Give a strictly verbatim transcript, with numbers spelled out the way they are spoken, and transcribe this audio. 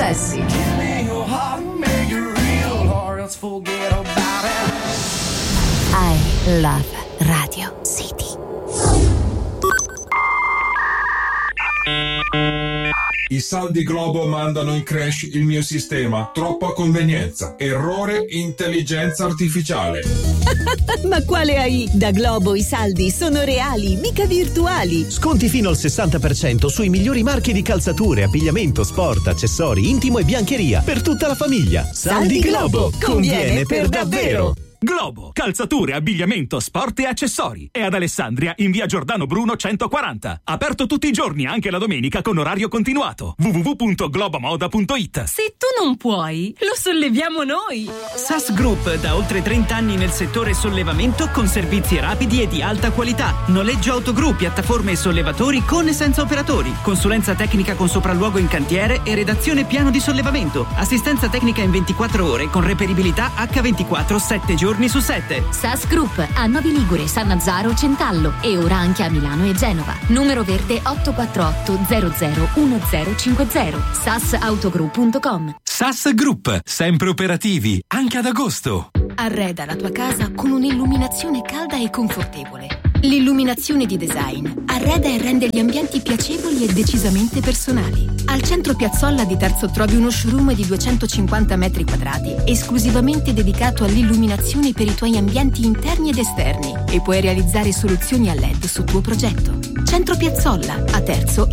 successi. I love Radio City. I saldi Globo mandano in crash il mio sistema. Troppa convenienza. Errore intelligenza artificiale. Ma quale A I? Da Globo i saldi sono reali, mica virtuali. Sconti fino al sessanta per cento sui migliori marchi di calzature, abbigliamento, sport, accessori, intimo e biancheria per tutta la famiglia. Saldi, saldi Globo, Globo. Conviene per davvero. Globo, calzature, abbigliamento, sport e accessori. È ad Alessandria in via Giordano Bruno centoquaranta. Aperto tutti i giorni, anche la domenica con orario continuato. w w w punto globomoda punto it. Se tu non puoi, lo solleviamo noi. S A S Group, da oltre trenta anni nel settore sollevamento con servizi rapidi e di alta qualità. Noleggio autogru, piattaforme e sollevatori con e senza operatori. Consulenza tecnica con sopralluogo in cantiere e redazione piano di sollevamento. Assistenza tecnica in ventiquattro ore con reperibilità acca ventiquattro sette giorni su sette. S A S Group a Novi Ligure, Sannazzaro, Centallo e ora anche a Milano e Genova. Numero verde otto quattro otto zero zero uno zero cinque zero. sasautogroup punto com. S A S Group, sempre operativi, anche ad agosto. Arreda la tua casa con un'illuminazione calda e confortevole. L'illuminazione di design arreda e rende gli ambienti piacevoli e decisamente personali. Al centro Piazzolla di Terzo trovi uno showroom di duecentocinquanta metri quadrati esclusivamente dedicato all'illuminazione per i tuoi ambienti interni ed esterni e puoi realizzare soluzioni a L E D su tuo progetto. Centro Piazzolla, a Terzo